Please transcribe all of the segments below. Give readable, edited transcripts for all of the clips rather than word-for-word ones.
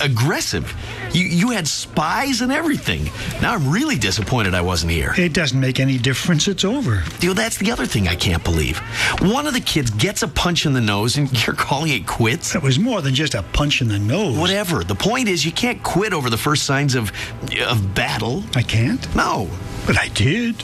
aggressive. You had spies and everything. Now I'm really disappointed I wasn't here. It doesn't make any difference. It's over. That's the other thing I can't believe. One of the kids gets a punch in the nose and you're calling it quits? It was more than just a punch in the nose. Whatever. The point is you can't quit over the first signs of battle. I can't? No. But I did.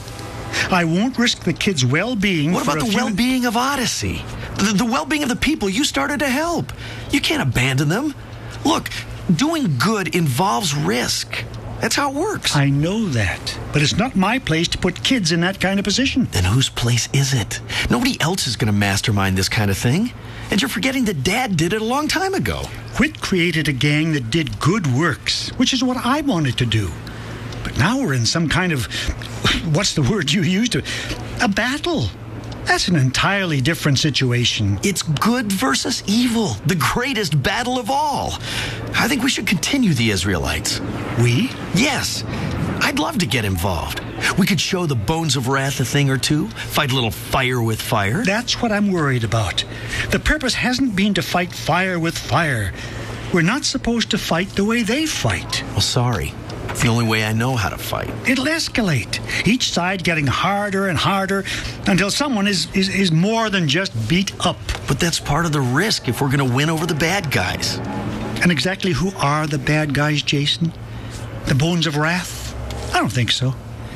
I won't risk the kids' well-being. What about the well-being of Odyssey? The well-being of the people you started to help. You can't abandon them. Look, doing good involves risk. That's how it works. I know that. But it's not my place to put kids in that kind of position. Then whose place is it? Nobody else is going to mastermind this kind of thing. And you're forgetting that Dad did it a long time ago. Whit created a gang that did good works, which is what I wanted to do. But now we're in some kind of, what's the word you used? A battle. That's an entirely different situation. It's good versus evil, the greatest battle of all. I think we should continue the Israelites. We? Yes. I'd love to get involved. We could show the Bones of Wrath a thing or two, fight a little fire with fire. That's what I'm worried about. The purpose hasn't been to fight fire with fire. We're not supposed to fight the way they fight. Well, sorry. It's the only way I know how to fight. It'll escalate, each side getting harder and harder until someone is more than just beat up. But that's part of the risk if we're going to win over the bad guys. And exactly who are the bad guys, Jason? The Bones of Wrath? I don't think so.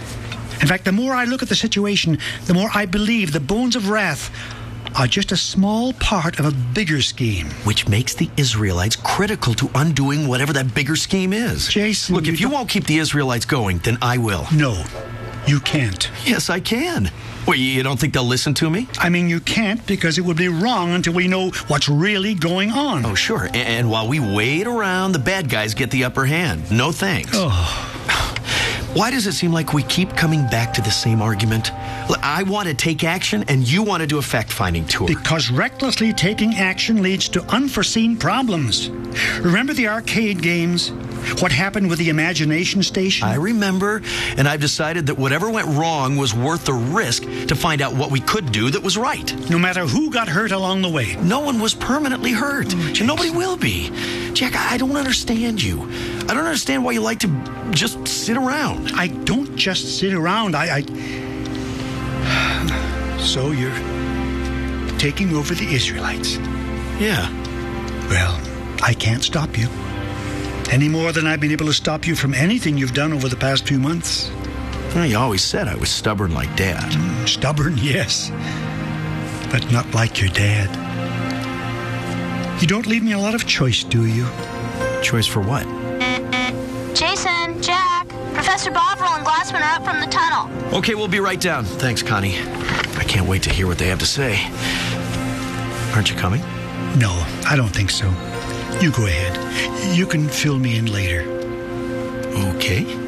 In fact, the more I look at the situation, the more I believe the Bones of Wrath are just a small part of a bigger scheme. Which makes the Israelites critical to undoing whatever that bigger scheme is. Jason, look, if you won't keep the Israelites going, then I will. No, you can't. Yes, I can. Well, you don't think they'll listen to me? I mean, you can't because it would be wrong until we know what's really going on. Oh, sure. And while we wait around, the bad guys get the upper hand. No thanks. Oh. Why does it seem like we keep coming back to the same argument? I want to take action, and you want to do a fact-finding tour. Because recklessly taking action leads to unforeseen problems. Remember the arcade games? What happened with the imagination station? I remember, and I've decided that whatever went wrong was worth the risk to find out what we could do that was right. No matter who got hurt along the way. No one was permanently hurt, and nobody will be. Jack, I don't understand you. I don't understand why you like to just sit around. I don't just sit around. So you're taking over the Israelites? Yeah. Well, I can't stop you. Any more than I've been able to stop you from anything you've done over the past few months. Well, you always said I was stubborn like Dad. Stubborn, yes. But not like your dad. You don't leave me a lot of choice, do you? Choice for what? Jason, Jack, Professor Bovril and Glassman are up from the tunnel. Okay, we'll be right down. Thanks, Connie. I can't wait to hear what they have to say. Aren't you coming? No, I don't think so. You go ahead. You can fill me in later. Okay.